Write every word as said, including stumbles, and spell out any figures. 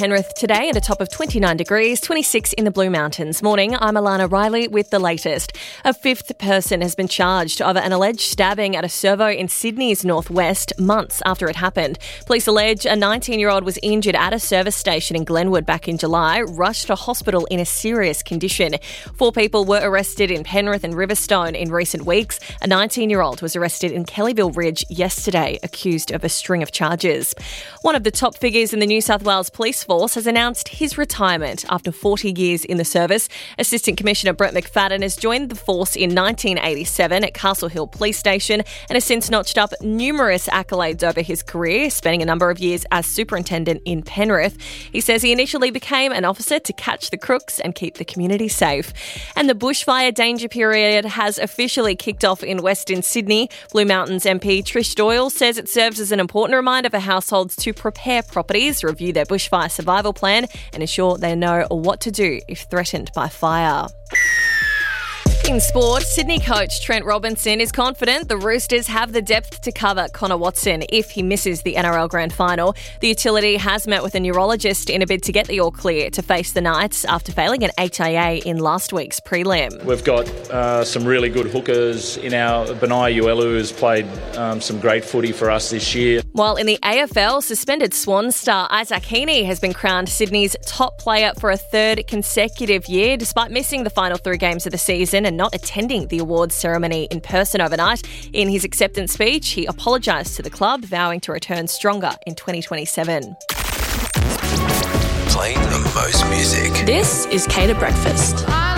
Penrith today at a top of twenty-nine degrees, twenty-six in the Blue Mountains. Morning, I'm Alana Riley with the latest. A fifth person has been charged over an alleged stabbing at a servo in Sydney's northwest months after it happened. Police allege a nineteen-year-old was injured at a service station in Glenwood back in July, rushed to hospital in a serious condition. Four people were arrested in Penrith and Riverstone in recent weeks. A nineteen-year-old was arrested in Kellyville Ridge yesterday, accused of a string of charges. One of the top figures in the New South Wales Police Force has announced his retirement after forty years in the service. Assistant Commissioner Brett McFadden has joined the force in nineteen eighty-seven at Castle Hill Police Station and has since notched up numerous accolades over his career, spending a number of years as superintendent in Penrith. He says he initially became an officer to catch the crooks and keep the community safe. And the bushfire danger period has officially kicked off in Western Sydney. Blue Mountains M P Trish Doyle says it serves as an important reminder for households to prepare properties, review their bushfire survival plan and ensure they know what to do if threatened by fire. In sport, Sydney coach Trent Robinson is confident the Roosters have the depth to cover Connor Watson if he misses the N R L Grand Final. The utility has met with a neurologist in a bid to get the all clear to face the Knights after failing an H I A in last week's prelim. We've got uh, some really good hookers in our Benai Uelu has played um, some great footy for us this year. While in the A F L, suspended Swan star Isaac Heaney has been crowned Sydney's top player for a third consecutive year, despite missing the final three games of the season and not attending the awards ceremony in person overnight. In his acceptance speech, he apologised to the club, vowing to return stronger in twenty twenty-seven. Playing the most music. This is Cater Breakfast.